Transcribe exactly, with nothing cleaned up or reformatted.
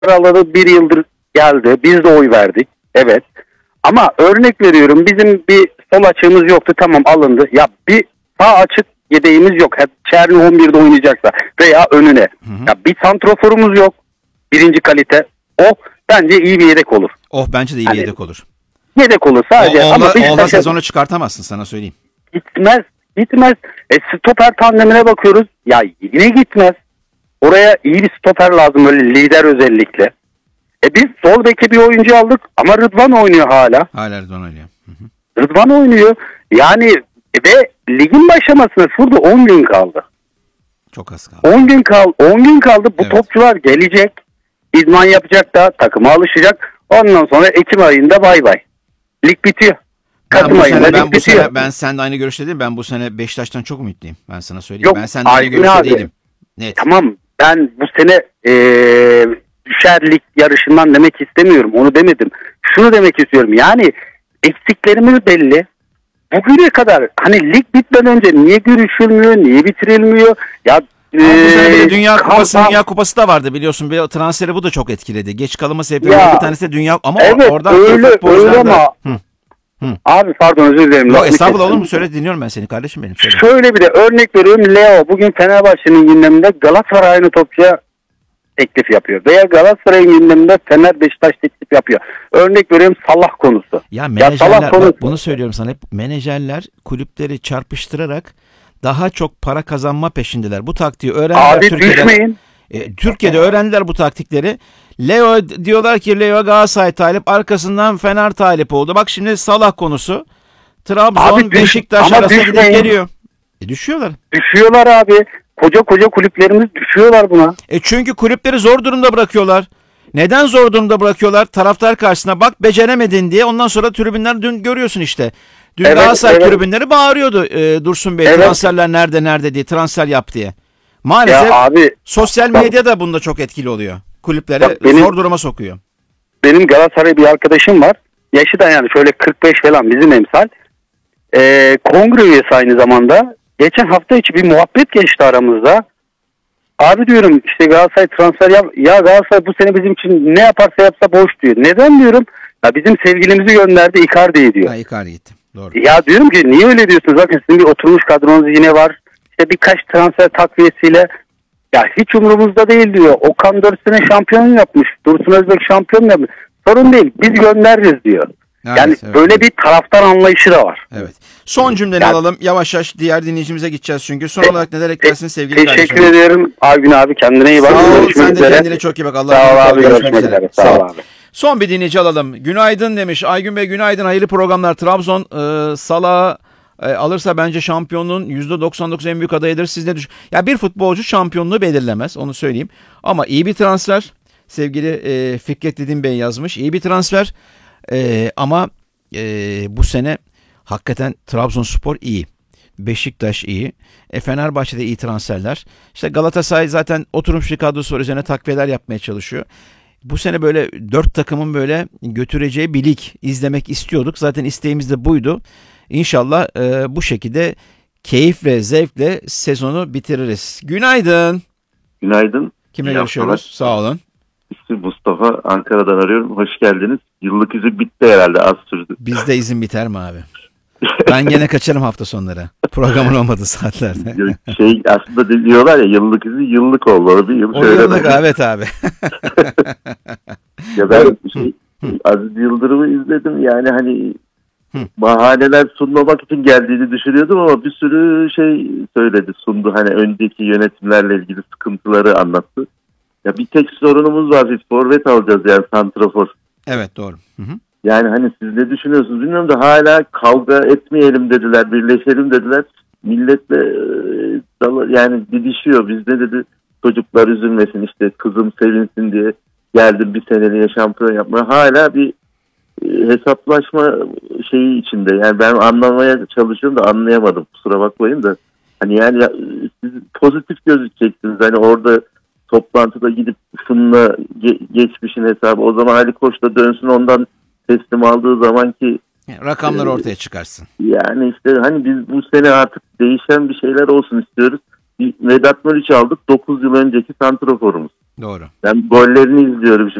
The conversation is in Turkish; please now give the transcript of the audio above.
Alalı bir yıldır geldi. Biz de oy verdik. Evet. Ama örnek veriyorum, bizim bir sol açığımız yoktu. Tamam, alındı. Ya bir sağ açık yedeğimiz yok. Hep Çerni on birde oynayacaksa veya önüne. Hı hı. Ya bir santroforumuz yok. Birinci kalite. O bence iyi bir yedek olur. Oh bence de iyi hani, bir yedek olur. Yedek olur sadece. O, ama oğla, oğla sezonu çıkartamazsın, sana söyleyeyim. Gitmez. Gitmez. E, stoper tandemine bakıyoruz. Ya yine gitmez. Oraya iyi bir stoper lazım, öyle lider özellikle. E biz sol beke bir oyuncu aldık ama Rıdvan oynuyor hala. Hala Rıdvan oynuyor. Hı hı. Rıdvan oynuyor. Yani ve ligin başlamasına şurada on gün kaldı. Çok az kaldı. on gün kaldı. on gün kaldı. Bu evet. topçular gelecek. İdman yapacak da takıma alışacak. Ondan sonra Ekim ayında bay bay. Lig bitiyor. Kasım ben ayında sene, ben lig bu bitiyor. Sene, ben seninle aynı görüşte değilim. Ben bu sene Beşiktaş'tan çok ümitliyim. Ben sana söyleyeyim. Yok, ben seninle aynı görüşte abi, değilim. Net. Tamam, ben bu sene ee, düşer lig yarışından demek istemiyorum. Onu demedim. Şunu demek istiyorum. Yani eksiklerimiz belli. Bugüne kadar hani lig bitmeden önce niye görüşülmüyor, niye bitirilmiyor? Ya Ama bu sene bir de ee, Dünya Kupası, kalma. Dünya Kupası da vardı biliyorsun. Bir transferi bu da çok etkiledi. Geç kalınma sebeplerinden bir tanesi de Dünya, ama evet, oradan öyle, öyle ama da... Hı. Hı. Abi pardon, özür dilerim. Yok estağfurullah, olur mu? Söyle, dinliyorum ben seni kardeşim benim. Söyle. Şöyle bir de örnek veriyorum. Leo bugün Fenerbahçe'nin gündeminde Galatasaray aynı topçuya teklif yapıyor. Veya Galatasaray'ın gündeminde Fener Beşiktaş teklif yapıyor. Örnek veriyorum, Salah konusu. Ya menajerler, ya Salah konusu. Bak, bunu söylüyorum sana hep, menajerler kulüpleri çarpıştırarak daha çok para kazanma peşindeler. Bu taktiği öğrendiler. Abi Türkiye'de, düşmeyin. E, Türkiye'de öğrendiler bu taktikleri. Leo diyorlar ki Leo Galatasaray talip, arkasından Fener talip oldu. Bak şimdi Salah konusu. Trabzon, Abi düş, Beşiktaş arasında gidip geliyor. E düşüyorlar. Düşüyorlar abi. Koca koca kulüplerimiz düşüyorlar buna. E çünkü kulüpleri zor durumda bırakıyorlar. Neden zor durumda bırakıyorlar? Taraftar karşısına bak beceremedin diye. Ondan sonra tribünler, dün görüyorsun işte. Dün evet, Galatasaray evet. tribünleri bağırıyordu e, Dursun Bey, evet. transferler nerede nerede diye, transfer yap diye. Maalesef ya abi, sosyal medya da bunda çok etkili oluyor. Kulüpleri benim, zor duruma sokuyor. Benim Galatasaray bir arkadaşım var. Yaşı da yani şöyle kırk beş falan, bizim emsal. Ee, kongre üyesi aynı zamanda. Geçen hafta içi bir muhabbet geçti aramızda. Abi diyorum işte Galatasaray transfer yap. Ya Galatasaray bu sene bizim için ne yaparsa yapsa boş diyor. Neden diyorum? Ya bizim sevgilimizi gönderdi, Icardi'yi diyor. Ha, Icardi gitti. Doğru. Ya diyorum ki niye öyle diyorsunuz? Zaten sizin bir oturmuş kadronuz yine var. İşte birkaç transfer takviyesiyle. Ya hiç umurumuzda değil diyor. Okan dört sene şampiyon yapmış. Dursun Özbek şampiyon yapmış. Sorun değil. Biz göndeririz diyor. Evet, yani evet, böyle evet. bir taraftar anlayışı da var. Evet. Son cümleni yani, alalım. Yavaş yavaş diğer dinleyicimize gideceğiz çünkü. Son te- olarak neler eklersin sevgili te- kardeşim? Teşekkür ederim. Aygün abi, kendine iyi bak. Sağ ol. Görüşmek Sen de üzere. kendine çok iyi bak. Allah'a Sağ ol abi. Görüşmek, görüşmek üzere. Sağ ol abi. Son bir dinleyici alalım. Günaydın demiş. Aygün Bey günaydın. Hayırlı programlar. Trabzon e, Salah'ı e, alırsa bence şampiyonluğun yüzde doksan dokuz en büyük adayıdır. Siz ne düşün? Ya bir futbolcu şampiyonluğu belirlemez. Onu söyleyeyim. Ama iyi bir transfer. Sevgili e, Fikret Didim Bey yazmış. İyi bir transfer. E, ama e, bu sene hakikaten Trabzonspor iyi. Beşiktaş iyi. E, Fenerbahçe'de iyi transferler. İşte Galatasaray zaten oturmuş bir kadrosu var. Üzerine takviyeler yapmaya çalışıyor. Bu sene böyle dört takımın böyle götüreceği bir lig izlemek istiyorduk. Zaten isteğimiz de buydu. İnşallah e, bu şekilde keyif ve zevkle sezonu bitiririz. Günaydın. Günaydın. Kimle görüşüyoruz? Sağ olun. İsmim Mustafa. Ankara'dan arıyorum. Hoş geldiniz. Yıllık izin bitti herhalde. Az sürdü. Bizde izin biter mi abi? Ben gene kaçarım hafta sonları. Programın olmadığı saatlerde. Şey aslında diyorlar ya, yıllık izin yıllık olmalı. Bir yıl o yıllık evet abi. Ya ben şey, Aziz Yıldırım'ı izledim. Yani hani Hı. bahaneler sunmamak için geldiğini düşünüyordum ama bir sürü şey söyledi, sundu. Hani önceki yönetimlerle ilgili sıkıntıları anlattı. Ya bir tek sorunumuz var. Biz forvet alacağız yani, santrafor. Evet doğru. Hı hı. Yani hani siz ne düşünüyorsunuz bilmiyorum da hala kavga etmeyelim dediler, birleşelim dediler. Milletle e, yani didişiyor. Biz ne dedi? Çocuklar üzülmesin, işte kızım sevinsin diye geldim bir seneliğe şampiyon yapmaya. Hala bir e, hesaplaşma şeyi içinde. Yani ben anlamaya çalışıyorum da anlayamadım. Kusura bakmayın da. Hani yani ya, siz pozitif gözükeceksiniz. Hani orada toplantıda gidip şununla ge- geçmişin hesabı. O zaman Ali Koç da dönsün, ondan teslim aldığı zamanki rakamlar e, ortaya çıkarsın. Yani işte hani biz bu sene artık değişen bir şeyler olsun istiyoruz. Bir Vedat Muriç'i aldık. dokuz yıl önceki santraforumuz. Doğru. Ben gollerini izliyorum.